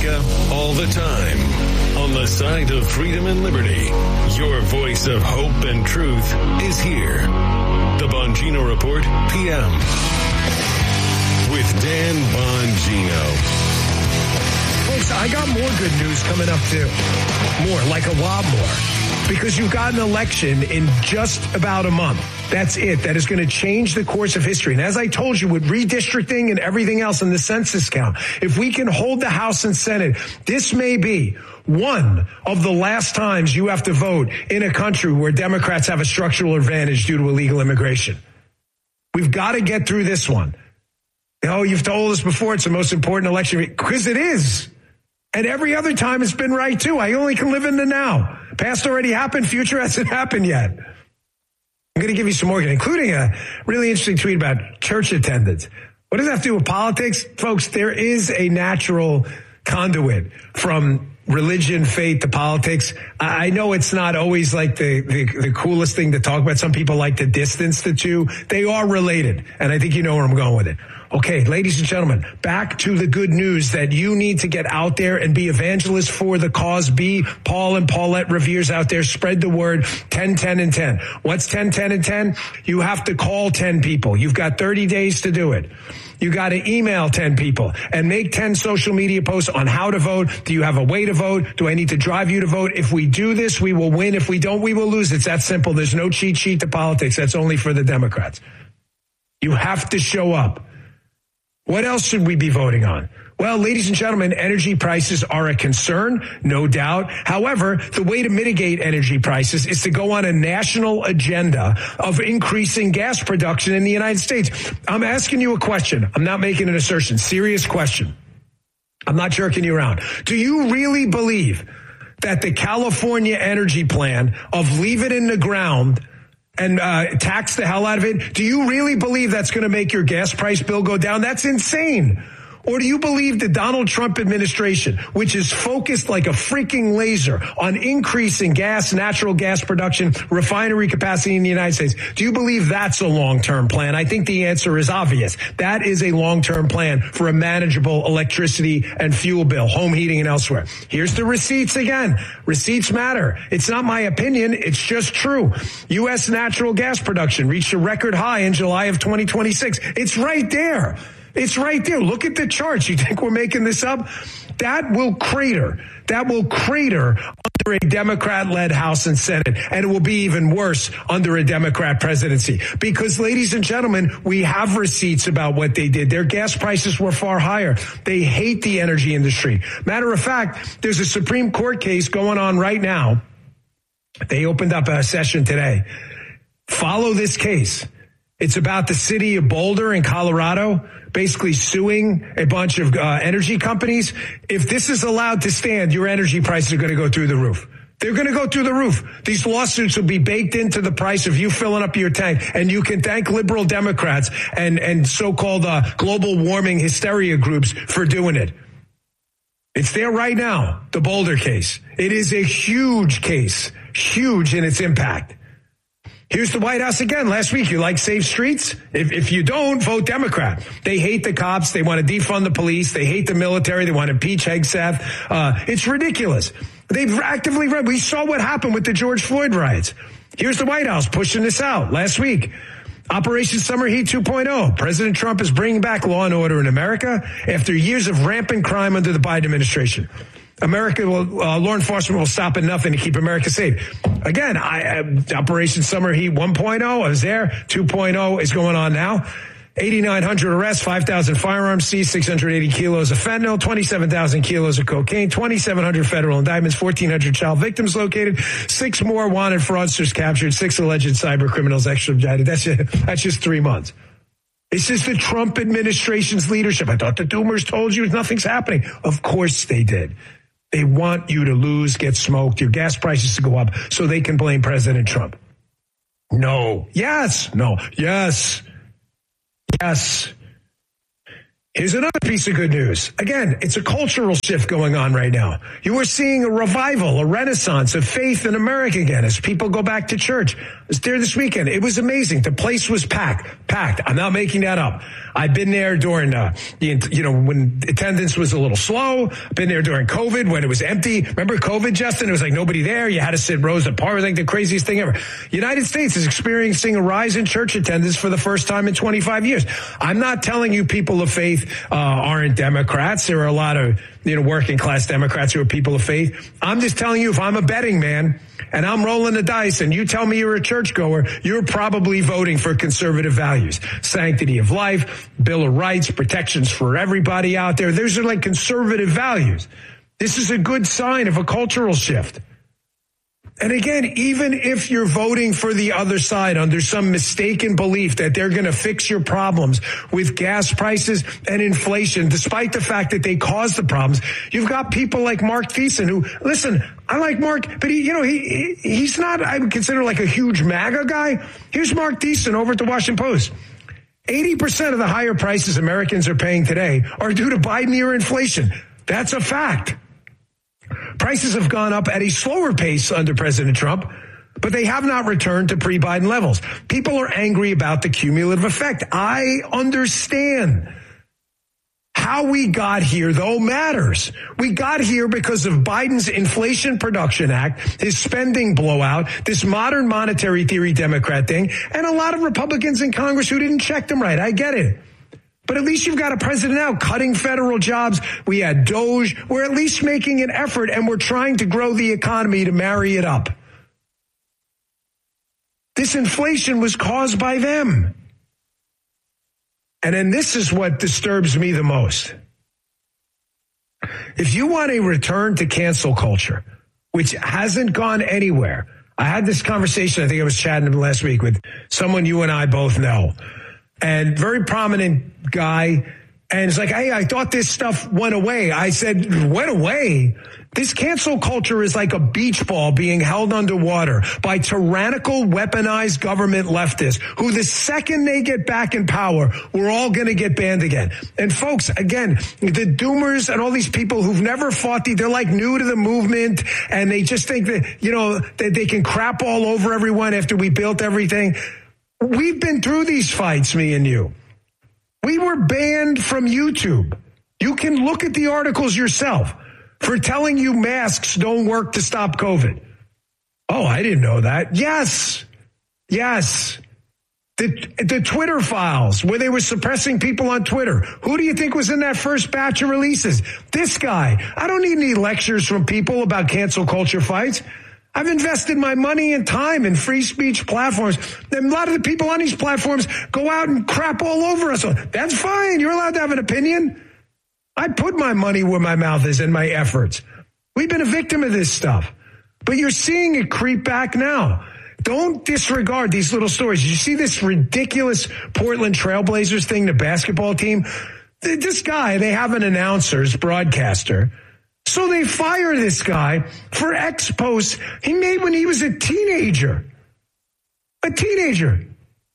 America, all the time. On the side of freedom and liberty, your voice of hope and truth is here. The Bongino Report, PM. With Dan Bongino. Folks, I got more good news coming up too. More, like a lot more. Because you've got an election in just about a month. That's it. That is going to change the course of history. And as I told you, with redistricting and everything else in the census count, if we can hold the House and Senate, this may be one of the last times you have to vote in a country where Democrats have a structural advantage due to illegal immigration. We've got to get through this one. Oh, you've told us before it's the most important election, because it is. And every other time it's been right, too. I only can live in the now. Past already happened. Future hasn't happened yet. I'm going to give you some more, including a really interesting tweet about church attendance. What does that have to do with politics? Folks, there is a natural conduit from religion, faith to politics. I know it's not always like the coolest thing to talk about. Some people like to distance the two. They are related. And I think you know where I'm going with it. Okay, ladies and gentlemen, back to the good news that you need to get out there and be evangelists for the cause. Be Paul and Paulette Revere's out there. Spread the word. 10, 10, and 10. What's 10, 10, and 10? You have to call 10 people. You've got 30 days to do it. You got to email 10 people and make 10 social media posts on how to vote. Do you have a way to vote? Do I need to drive you to vote? If we do this, we will win. If we don't, we will lose. It's that simple. There's no cheat sheet to politics. That's only for the Democrats. You have to show up. What else should we be voting on? Well, ladies and gentlemen, energy prices are a concern, no doubt. However, the way to mitigate energy prices is to go on a national agenda of increasing gas production in the United States. I'm asking you a question. I'm not making an assertion. Serious question. I'm not jerking you around. Do you really believe that the California energy plan of leave it in the ground and tax the hell out of it, do you really believe that's going to make your gas price bill go down? That's insane. Or do you believe the Donald Trump administration, which is focused like a freaking laser on increasing natural gas production, refinery capacity in the United States, do you believe that's a long-term plan? I think the answer is obvious. That is a long-term plan for a manageable electricity and fuel bill, home heating and elsewhere. Here's the receipts again. Receipts matter. It's not my opinion. It's just true. U.S. natural gas production reached a record high in July of 2026. It's right there. It's right there. Look at the charts. You think we're making this up? That will crater. That will crater under a Democrat-led House and Senate. And it will be even worse under a Democrat presidency. Because, ladies and gentlemen, we have receipts about what they did. Their gas prices were far higher. They hate the energy industry. Matter of fact, there's a Supreme Court case going on right now. They opened up a session today. Follow this case. It's about the city of Boulder in Colorado basically suing a bunch of energy companies. If this is allowed to stand, your energy prices are going to go through the roof. They're going to go through the roof. These lawsuits will be baked into the price of you filling up your tank. And you can thank liberal Democrats and so-called global warming hysteria groups for doing it. It's there right now, the Boulder case. It is a huge case, huge in its impact. Here's the White House again. Last week, you like safe streets? If you don't, vote Democrat. They hate the cops. They want to defund the police. They hate the military. They want to impeach Hegseth. It's ridiculous. They've actively read. We saw what happened with the George Floyd riots. Here's the White House pushing this out last week. Operation Summer Heat 2.0. President Trump is bringing back law and order in America after years of rampant crime under the Biden administration. Law enforcement will stop at nothing to keep America safe. Again, Operation Summer Heat 1.0, I was there. 2.0 is going on now. 8,900 arrests, 5,000 firearms seized, 680 kilos of fentanyl, 27,000 kilos of cocaine, 2,700 federal indictments, 1,400 child victims located, 6 more wanted fraudsters captured, 6 alleged cyber criminals extradited. That's just 3 months. This is the Trump administration's leadership. I thought the doomers told you nothing's happening. Of course they did. They want you to lose, get smoked, your gas prices to go up so they can blame President Trump. No. Yes. No. Yes. Yes. Here's another piece of good news. Again, it's a cultural shift going on right now. You are seeing a revival, a renaissance of faith in America again as people go back to church. I was there this weekend. It was amazing. The place was packed. I'm not making that up. I've been there during, when attendance was a little slow. I've been there during COVID when it was empty. Remember COVID, Justin? It was like nobody there. You had to sit rows apart. It was like the craziest thing ever. United States is experiencing a rise in church attendance for the first time in 25 years. I'm not telling you people of faith aren't Democrats. There are a lot of working class Democrats who are people of faith. I'm just telling you, if I'm a betting man and I'm rolling the dice and you tell me you're a churchgoer, you're probably voting for conservative values. Sanctity of life, Bill of Rights, protections for everybody out there. Those are like conservative values. This is a good sign of a cultural shift. And again, even if you're voting for the other side under some mistaken belief that they're going to fix your problems with gas prices and inflation, despite the fact that they caused the problems, you've got people like Mark Thiessen who, listen, I like Mark, but he's not, I would consider like a huge MAGA guy. Here's Mark Thiessen over at the Washington Post. 80% of the higher prices Americans are paying today are due to Biden era inflation. That's a fact. Prices have gone up at a slower pace under President Trump, but they have not returned to pre-Biden levels. People are angry about the cumulative effect. I understand. How we got here, though, matters. We got here because of Biden's Inflation Production Act, his spending blowout, this modern monetary theory Democrat thing, and a lot of Republicans in Congress who didn't check them right. I get it. But at least you've got a president now cutting federal jobs. We had DOGE. We're at least making an effort, and we're trying to grow the economy to marry it up. This inflation was caused by them. And then this is what disturbs me the most. If you want a return to cancel culture, which hasn't gone anywhere, I had this conversation, I think I was chatting last week with someone you and I both know. And very prominent guy. And it's like, hey, I thought this stuff went away. I said, went away? This cancel culture is like a beach ball being held underwater by tyrannical, weaponized government leftists who the second they get back in power, we're all going to get banned again. And folks, again, the doomers and all these people who've never fought, they're like new to the movement and they just think that, that they can crap all over everyone after we built everything. We've been through these fights, me and you. We were banned from YouTube. You can look at the articles yourself for telling you masks don't work to stop COVID. Oh, I didn't know that. Yes. The Twitter files where they were suppressing people on Twitter. Who do you think was in that first batch of releases? This guy. I don't need any lectures from people about cancel culture fights. I've invested my money and time in free speech platforms. And a lot of the people on these platforms go out and crap all over us. That's fine. You're allowed to have an opinion. I put my money where my mouth is and my efforts. We've been a victim of this stuff. But you're seeing it creep back now. Don't disregard these little stories. Did you see this ridiculous Portland Trailblazers thing, the basketball team? This guy, they have an announcer's broadcaster. So they fire this guy for X posts he made when he was a teenager. A teenager.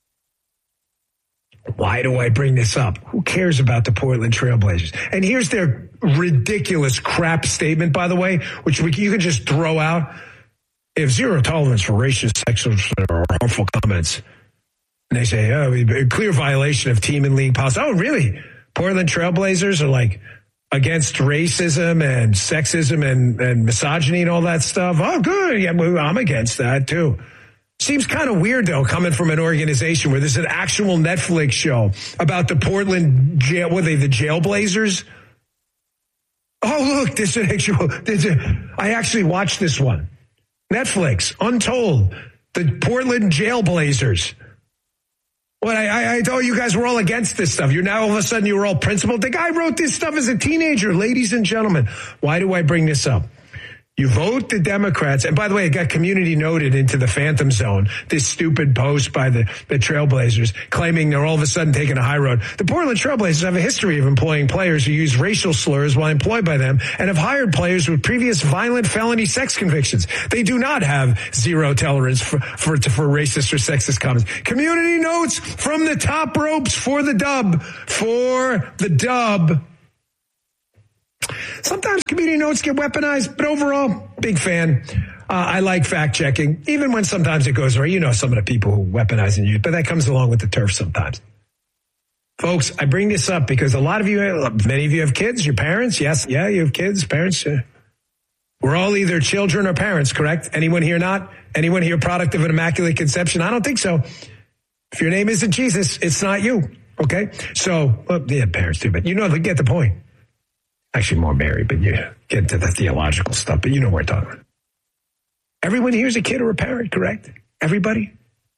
Why do I bring this up? Who cares about the Portland Trailblazers? And here's their ridiculous crap statement, by the way, which you can just throw out. They have zero tolerance for racist, sexist, or harmful comments. And they say, a clear violation of team and league policy. Oh, really? Portland Trailblazers are like against racism and sexism and misogyny and all that stuff. Oh, good. Yeah, I'm against that, too. Seems kind of weird, though, coming from an organization where there's an actual Netflix show about the Portland jail. Were they the Jailblazers? Oh, look, I actually watched this one. Netflix, Untold, the Portland Jailblazers. What, I thought you guys were all against this stuff. You're now all of a sudden you were all principled. The guy wrote this stuff as a teenager, ladies and gentlemen. Why do I bring this up? You vote the Democrats. And by the way, it got community noted into the phantom zone, this stupid post by the Trailblazers claiming they're all of a sudden taking a high road. The Portland Trailblazers have a history of employing players who use racial slurs while employed by them and have hired players with previous violent felony sex convictions. They do not have zero tolerance for racist or sexist comments. Community notes from the top ropes for the dub. For the dub. Sometimes community notes get weaponized, but overall, big fan. I like fact checking, even when sometimes it goes right. You know some of the people who weaponize and use, but that comes along with the turf sometimes. Folks, I bring this up because many of you have kids, your parents. Yes, yeah, you have kids, parents. We're all either children or parents, correct? Anyone here not? Anyone here product of an immaculate conception? I don't think so. If your name isn't Jesus, it's not you. Okay? So, yeah, parents too, but they get the point. Actually, more Mary, but you get into the theological stuff, but you know what we're talking about. Everyone here is a kid or a parent, correct? Everybody?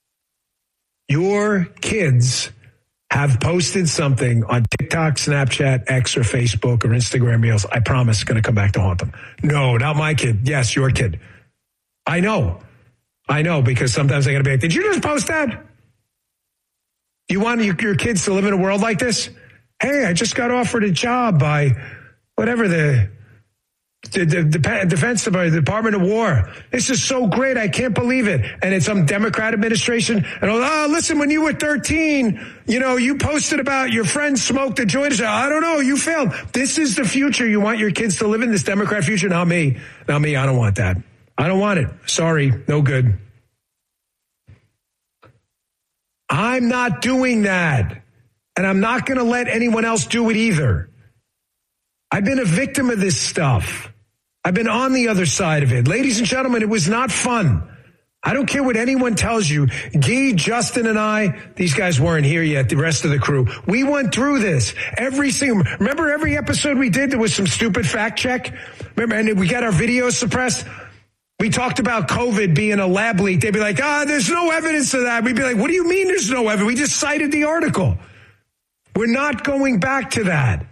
Your kids have posted something on TikTok, Snapchat, X, or Facebook, or Instagram Reels. I promise it's going to come back to haunt them. No, not my kid. Yes, your kid. I know, because sometimes I got to be like, did you just post that? You want your kids to live in a world like this? Hey, I just got offered a job by whatever the Defense Department of War. This is so great. I can't believe it. And it's some Democrat administration. And listen, when you were 13, you posted about your friend smoked a joint. I don't know. You failed. This is the future. You want your kids to live in this Democrat future? Not me. I don't want that. I don't want it. Sorry. No good. I'm not doing that. And I'm not going to let anyone else do it either. I've been a victim of this stuff. I've been on the other side of it. Ladies and gentlemen, it was not fun. I don't care what anyone tells you. Guy, Justin, and I, these guys weren't here yet, the rest of the crew. We went through this. Remember every episode we did, there was some stupid fact check? Remember, and we got our videos suppressed? We talked about COVID being a lab leak. They'd be like, there's no evidence of that. We'd be like, what do you mean there's no evidence? We just cited the article. We're not going back to that.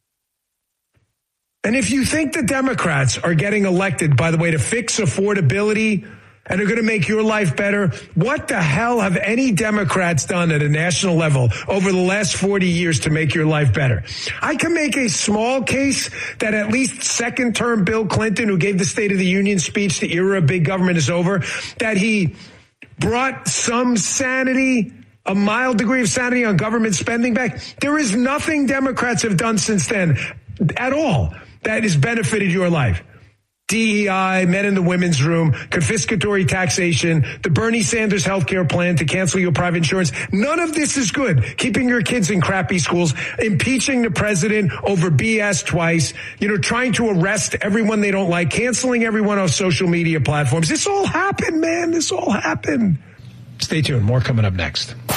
And if you think the Democrats are getting elected, by the way, to fix affordability and are going to make your life better, what the hell have any Democrats done at a national level over the last 40 years to make your life better? I can make a small case that at least second-term Bill Clinton, who gave the State of the Union speech, the era of big government is over, that he brought some sanity, a mild degree of sanity on government spending back. There is nothing Democrats have done since then at all that has benefited your life. DEI, men in the women's room, confiscatory taxation, the Bernie Sanders healthcare plan to cancel your private insurance. None of this is good. Keeping your kids in crappy schools, impeaching the president over BS twice, trying to arrest everyone they don't like, canceling everyone off social media platforms. This all happened, man. This all happened. Stay tuned. More coming up next.